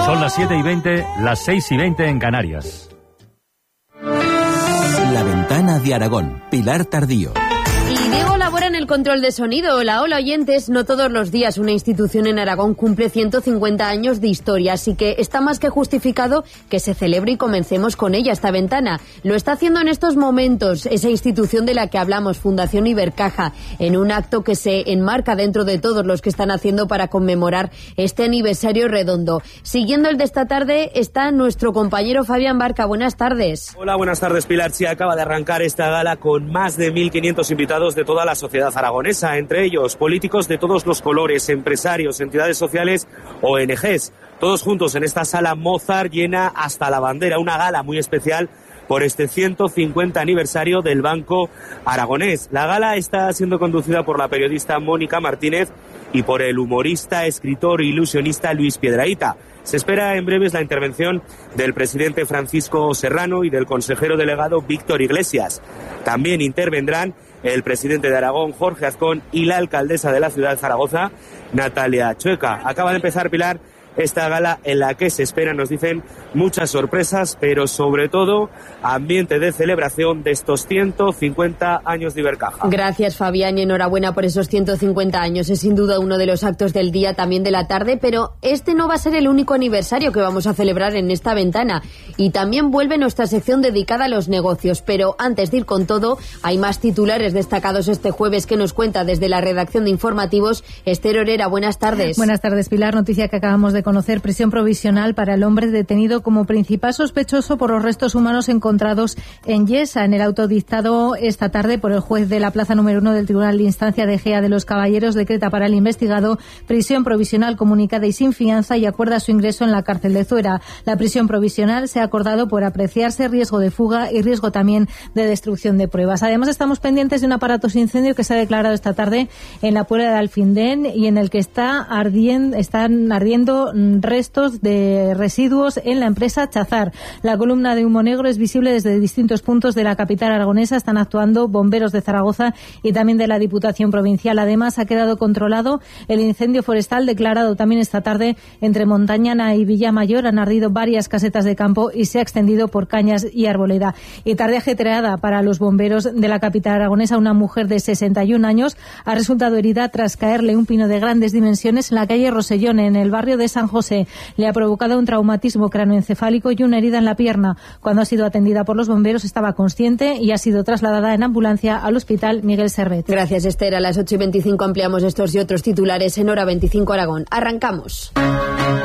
Son las 7:20, las 6:20 en Canarias. La Ventana de Aragón, Pilar Tardío. Y Diego labora en el control de sonido. Hola oyentes, no todos los días una institución en Aragón cumple 150 años de historia, así que está más que justificado que se celebre y comencemos con ella esta ventana. Lo está haciendo en estos momentos esa institución de la que hablamos, Fundación Ibercaja, en un acto que se enmarca dentro de todos los que están haciendo para conmemorar este aniversario redondo. Siguiendo el de esta tarde está nuestro compañero Fabián Barca. Buenas tardes. Hola, buenas tardes, Pilar. Sí, acaba de arrancar esta gala con más de 1.500 invitados de toda la sociedad aragonesa, entre ellos políticos de todos los colores, empresarios, entidades sociales, ONGs, todos juntos en esta sala Mozart llena hasta la bandera, una gala muy especial por este 150 aniversario del Banco Aragonés. La gala está siendo conducida por la periodista Mónica Martínez y por el humorista, escritor e ilusionista Luis Piedrahita. Se espera en breves la intervención del presidente Francisco Serrano y del consejero delegado Víctor Iglesias. También intervendrán el presidente de Aragón, Jorge Azcón, y la alcaldesa de la ciudad de Zaragoza, Natalia Chueca. Acaba de empezar, Pilar, esta gala en la que se esperan, nos dicen, muchas sorpresas, pero sobre todo ambiente de celebración de estos 150 años de Ibercaja. Gracias, Fabián, y enhorabuena por esos 150 años. Es sin duda uno de los actos del día, también de la tarde, pero este no va a ser el único aniversario que vamos a celebrar en esta ventana. Y también vuelve nuestra sección dedicada a los negocios. Pero antes de ir con todo, hay más titulares destacados este jueves que nos cuenta desde la redacción de informativos Esther Orera. Buenas tardes. Buenas tardes, Pilar. Noticia que acabamos de conocer: prisión provisional para el hombre detenido como principal sospechoso por los restos humanos encontrados en Yesa, en el auto dictado esta tarde por el juez de la plaza número 1 del Tribunal de Instancia de Ejea de los Caballeros. Decreta para el investigado prisión provisional comunicada y sin fianza y acuerda su ingreso en la cárcel de Zuera. La prisión provisional se ha acordado por apreciarse riesgo de fuga y riesgo también de destrucción de pruebas. Además, estamos pendientes de un aparatoso incendio que se ha declarado esta tarde en la Puebla de Alfindén y en el que están ardiendo restos de residuos en la empresa Chazar. La columna de humo negro es visible desde distintos puntos de la capital aragonesa. Están actuando bomberos de Zaragoza y también de la Diputación Provincial. Además, ha quedado controlado el incendio forestal declarado también esta tarde entre Montañana y Villamayor. Han ardido varias casetas de campo y se ha extendido por Cañas y Arboleda. Y tarde ajetreada para los bomberos de la capital aragonesa. Una mujer de 61 años ha resultado herida tras caerle un pino de grandes dimensiones en la calle Rosellón, en el barrio de San José. Le ha provocado un traumatismo cráneoencefálico y una herida en la pierna. Cuando ha sido atendida por los bomberos estaba consciente y ha sido trasladada en ambulancia al Hospital Miguel Servet. Gracias, Esther. A las 8:25 ampliamos estos y otros titulares en Hora 25 Aragón. Arrancamos.